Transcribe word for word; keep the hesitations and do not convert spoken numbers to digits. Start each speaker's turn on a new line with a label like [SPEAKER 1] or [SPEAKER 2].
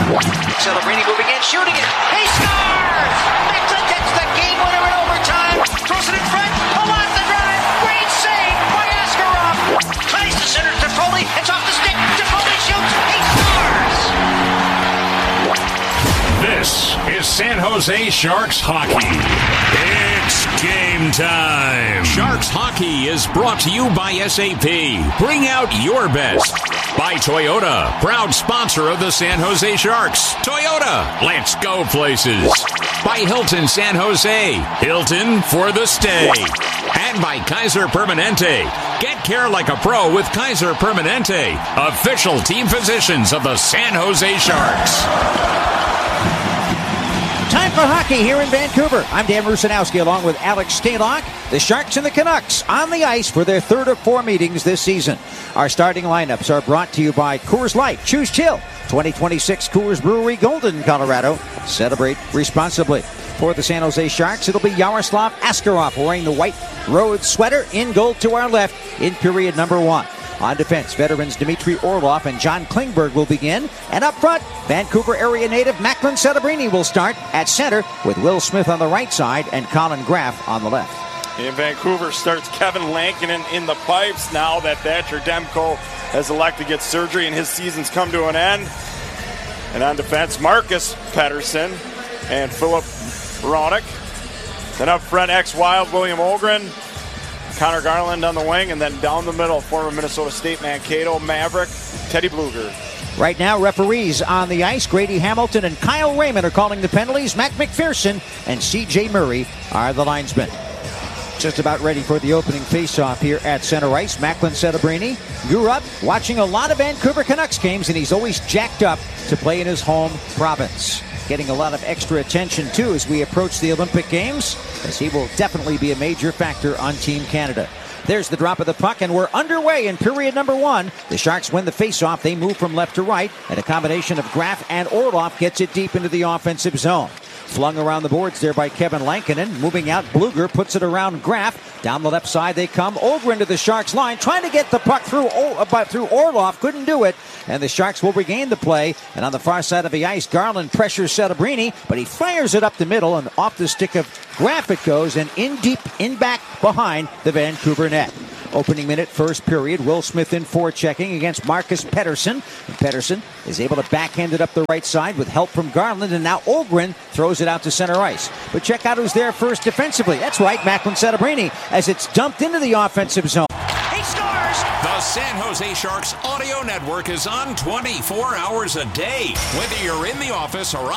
[SPEAKER 1] Celebrini moving in, shooting it. He scores! Macklin gets the game winner in overtime. Throws it in front. Pull off the drive. Great save by Askarov. Tries to center Toffoli. It's off the stick. Toffoli shoots. He scores!
[SPEAKER 2] This is San Jose Sharks hockey. It's game time. Sharks hockey is brought to you by S A P. Bring out your best. By Toyota, proud sponsor of the San Jose Sharks. Toyota, let's go places. By Hilton San Jose, Hilton for the stay. And by Kaiser Permanente. Get care like a pro with Kaiser Permanente, official team physicians of the San Jose Sharks.
[SPEAKER 3] Time for hockey here in Vancouver. I'm Dan Rusanowski along with Alex Stalock. The Sharks and the Canucks on the ice for their third of four meetings this season. Our starting lineups are brought to you by Coors Light. Choose chill. twenty twenty-six Coors Brewery, Golden, Colorado. Celebrate responsibly. For the San Jose Sharks, it'll be Yaroslav Askarov wearing the white road sweater in goal to our left in period number one. On defense, veterans Dmitry Orlov and John Klingberg will begin. And up front, Vancouver area native Macklin Celebrini will start at center with Will Smith on the right side and Colin Graff on the left.
[SPEAKER 4] In Vancouver starts Kevin Lankinen in the pipes now that Thatcher Demko has elected to get surgery and his season's come to an end. And on defense, Marcus Pettersson and Philip Hronek. Then up front, ex-Wild William Ogren. Connor Garland on the wing, and then down the middle, former Minnesota State Mankato Maverick, Teddy Bluger.
[SPEAKER 3] Right now, referees on the ice, Grady Hamilton and Kyle Raymond are calling the penalties. Matt McPherson and C J Murray are the linesmen. Just about ready for the opening face-off here at center ice. Macklin Celebrini grew up watching a lot of Vancouver Canucks games, and he's always jacked up to play in his home province. Getting a lot of extra attention, too, as we approach the Olympic Games, as he will definitely be a major factor on Team Canada. There's the drop of the puck, and we're underway in period number one. The Sharks win the faceoff. They move from left to right, and a combination of Graff and Orlov gets it deep into the offensive zone. Flung around the boards there by Kevin Lankinen. Moving out, Bluger puts it around Graff. Down the left side they come. Ogren to the Sharks line, trying to get the puck through, uh, through Orlov. Couldn't do it. And the Sharks will regain the play. And on the far side of the ice, Garland pressures Celebrini, but he fires it up the middle, and off the stick of Graff it goes, and in deep, in back, behind the Vancouver net. Opening minute, first period. Will Smith in forechecking against Marcus Pettersson. And Pettersson is able to backhand it up the right side with help from Garland. And now Ogren throws it out to center ice. But check out who's there first defensively. That's right, Macklin Celebrini, as it's dumped into the offensive zone.
[SPEAKER 1] He scores!
[SPEAKER 2] The San Jose Sharks audio network is on twenty-four hours a day. Whether you're in the office or on